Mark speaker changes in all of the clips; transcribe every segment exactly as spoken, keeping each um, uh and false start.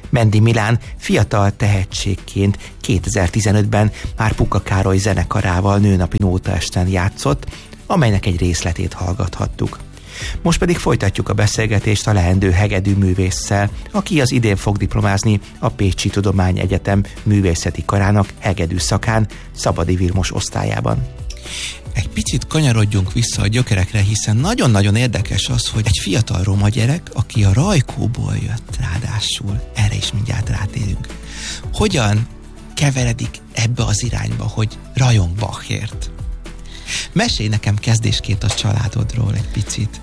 Speaker 1: Mendi Milán fiatal tehetségként kétezer-tizenötben már Puka Károly zenekarával nőnapi nótaesten játszott, amelynek egy részletét hallgathattuk. Most pedig folytatjuk a beszélgetést a leendő hegedű művésszel, aki az idén fog diplomázni a Pécsi Tudományegyetem művészeti karának hegedű szakán, Szabadi Vilmos osztályában.
Speaker 2: Egy picit kanyarodjunk vissza a gyökerekre, hiszen nagyon-nagyon érdekes az, hogy egy fiatal roma gyerek, aki a Rajkóból jött ráadásul, erre is mindjárt rátérünk, hogyan keveredik ebbe az irányba, hogy rajong Bachért? Mesélj nekem kezdésként a családodról egy picit.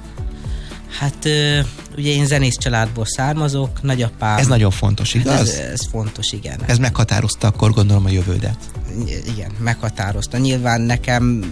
Speaker 3: Hát ugye én zenész családból származok, nagyapám...
Speaker 2: Ez nagyon fontos, igaz?
Speaker 3: Ez, ez fontos, igen.
Speaker 2: Ez meghatározta akkor gondolom a jövődet.
Speaker 3: Igen, meghatározta. Nyilván nekem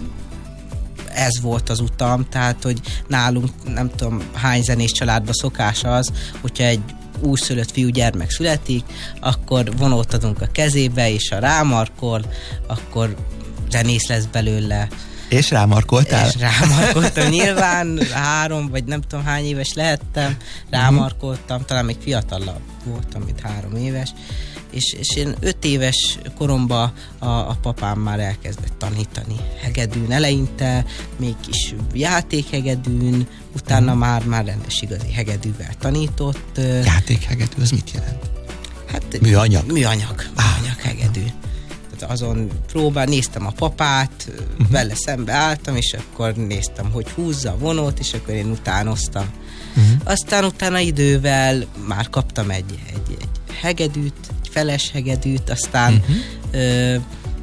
Speaker 3: ez volt az utam, tehát hogy nálunk nem tudom hány zenés családban szokás az, hogyha egy újszülött fiúgyermek születik, akkor vonót adunk a kezébe, és ha rámarkol, akkor zenész lesz belőle.
Speaker 2: És rámarkoltál?
Speaker 3: És rámarkoltam. Nyilván három, vagy nem tudom hány éves lehettem, rámarkoltam, talán még fiatalabb voltam, mint három éves, és, és én öt éves koromban a, a papám már elkezdett tanítani hegedűn, eleinte még kis játékhegedűn, utána uh-huh. már, már rendes igazi hegedűvel tanított.
Speaker 2: Játékhegedű, az mit jelent?
Speaker 3: Hát
Speaker 2: műanyag?
Speaker 3: Műanyag, műanyag hegedű. Azon próbál, néztem a papát, uh-huh. vele szembe álltam, és akkor néztem, hogy húzza a vonót, és akkor én utánoztam. Uh-huh. Aztán utána idővel már kaptam egy, egy, egy hegedűt, egy feles hegedűt, aztán uh-huh. ö,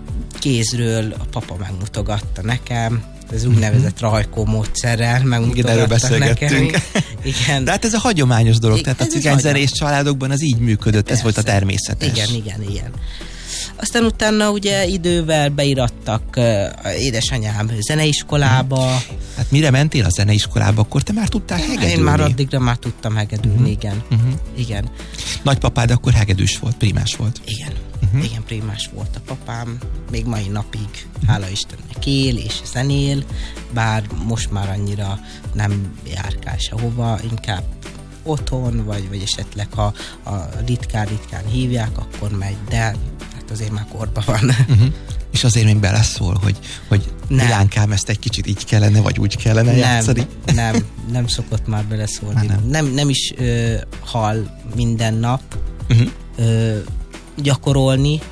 Speaker 3: kézről a papa megmutogatta nekem, ez úgynevezett Rajkó módszerrel megmutogatta nekem. Igen.
Speaker 2: De hát ez a hagyományos dolog, I- tehát a cigányzenés családokban az így működött, persze. Ez volt a természetes.
Speaker 3: Igen, igen, igen. Aztán utána ugye idővel beirattak uh, édesanyám zeneiskolába.
Speaker 2: Hát mire mentél a zeneiskolába, akkor te már tudtál hegedülni?
Speaker 3: Én már addigra már tudtam hegedülni, uh-huh. igen. Uh-huh. igen.
Speaker 2: Nagypapád akkor hegedűs volt, primás volt?
Speaker 3: Igen, uh-huh. igen, primás volt a papám. Még mai napig, uh-huh. hála Istennek él és zenél, bár most már annyira nem járkál sehova, inkább otthon, vagy, vagy esetleg ha a ritkán-ritkán hívják, akkor megy, de azért már korban van. Uh-huh.
Speaker 2: És azért még beleszól, hogy, hogy Milánkám, ezt egy kicsit így kellene, vagy úgy kellene
Speaker 3: nem,
Speaker 2: játszani?
Speaker 3: Nem, nem szokott már beleszólni.
Speaker 2: Nem.
Speaker 3: Nem, nem is ö, hall minden nap uh-huh. ö, gyakorolni,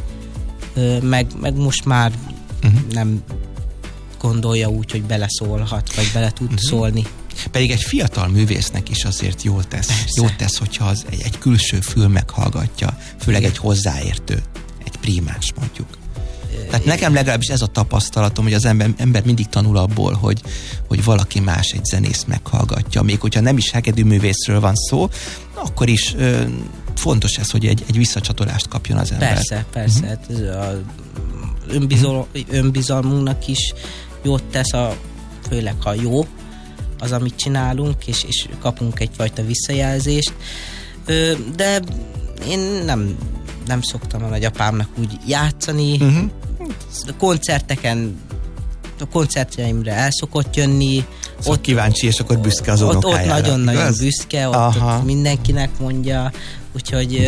Speaker 3: ö, meg, meg most már uh-huh. nem gondolja úgy, hogy beleszólhat, vagy bele tud uh-huh. szólni.
Speaker 2: Pedig egy fiatal művésznek is azért jól tesz. Persze. Jól tesz, hogyha az egy, egy külső fül meghallgatja, főleg igen. egy hozzáértő, egy prímás mondjuk. Tehát nekem legalábbis ez a tapasztalatom, hogy az ember, ember mindig tanul abból, hogy, hogy valaki más egy zenész meghallgatja. Még hogyha nem is hegedűművészről van szó, akkor is ö, fontos ez, hogy egy, egy visszacsatolást kapjon az ember.
Speaker 3: Persze, persze. Uh-huh. Hát önbizal, önbizalmunknak is jót tesz, a, főleg ha jó az, amit csinálunk, és, és kapunk egyfajta visszajelzést. Ö, de én nem, nem szoktam a nagyapámnak úgy játszani. Uh-huh. A koncerteken, a koncertjeimre el szokott jönni.
Speaker 2: Szóval ott kíváncsi, és akkor büszke az unokájára.
Speaker 3: Ott nagyon-nagyon büszke, ott, ott mindenkinek mondja, úgyhogy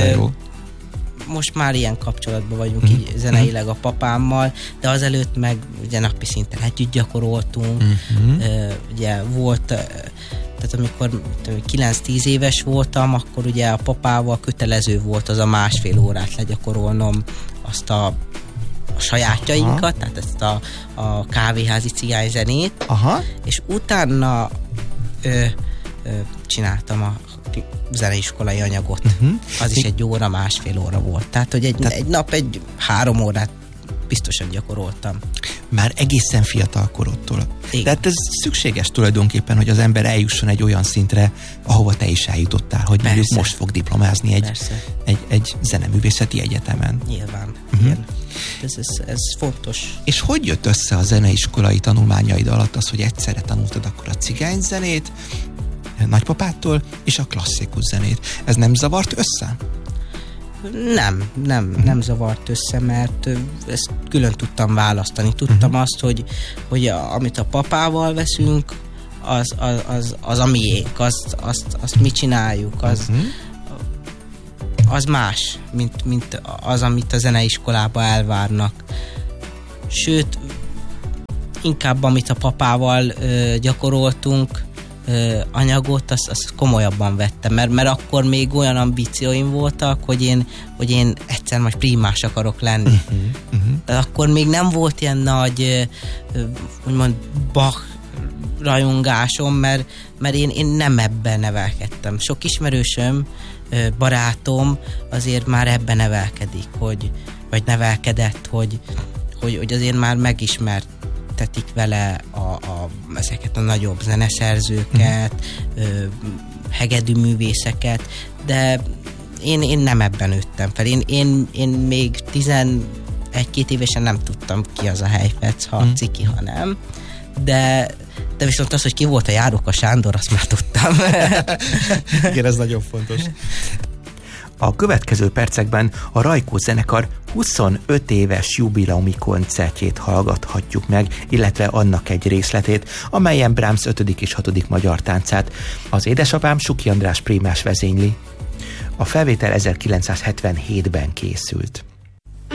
Speaker 3: most már ilyen kapcsolatban vagyunk uh-huh. így zeneileg a papámmal, de azelőtt meg ugye napi szinten együtt gyakoroltunk, uh-huh. uh, ugye volt, uh, tehát amikor kilenc-tíz éves voltam, akkor ugye a papával kötelező volt az a másfél órát legyakorolnom azt a, a sajátjainkat, aha. tehát ezt a, a kávéházi cigányzenét, aha. és utána ö, ö, csináltam a zeneiskolai anyagot. Uh-huh. Az is egy óra, másfél óra volt. Tehát, hogy egy, Tehát... egy nap egy három órát biztosan gyakoroltam.
Speaker 2: Már egészen fiatal korodtól. Igen. Tehát ez szükséges tulajdonképpen, hogy az ember eljusson egy olyan szintre, ahova te is eljutottál, hogy mondjuk most fog diplomázni egy, egy, egy zeneművészeti egyetemen.
Speaker 3: Nyilván. Uh-huh. Igen. Ez, ez, ez fontos.
Speaker 2: És hogy jött össze a zeneiskolai tanulmányaid alatt az, hogy egyszerre tanultad akkor a cigányzenét, nagypapától, és a klasszikus zenét? Ez nem zavart össze?
Speaker 3: Nem, nem, uh-huh. nem zavart össze, mert ezt külön tudtam választani. Tudtam uh-huh. azt, hogy, hogy a, amit a papával veszünk, az, az, az, az a miénk, azt, azt, azt mi csináljuk. Az, uh-huh. az más, mint, mint az, amit a zeneiskolába elvárnak. Sőt, inkább amit a papával ö, gyakoroltunk, ö, anyagot, azt, azt komolyabban vettem, mert, mert akkor még olyan ambícióim voltak, hogy én, hogy én egyszer majd primás akarok lenni. Uh-huh, uh-huh. Akkor még nem volt ilyen nagy, ö, úgymond Bach rajongásom, mert, mert én, én nem ebben nevelkedtem. Sok ismerősöm, ö, barátom azért már ebben nevelkedik, hogy, vagy nevelkedett, hogy, hogy, hogy azért már megismert tetik vele a, a, ezeket a nagyobb zeneszerzőket, mm. ö, hegedű művészeket, de én, én nem ebben nőttem fel. Én, én, én még tizenegy-két évesen nem tudtam, ki az a Heifetz, ha mm. ciki, ha nem. De, de viszont az, hogy ki volt a Járóka Sándor, azt már tudtam.
Speaker 2: Igen, ez nagyon fontos.
Speaker 1: A következő percekben a Rajkó zenekar huszonöt éves jubileumi koncertjét hallgathatjuk meg, illetve annak egy részletét, amelyen Brahms ötödik és hatodik magyar táncát az édesapám Suki András prímás vezényli. A felvétel ezerkilencszázhetvenhétben készült.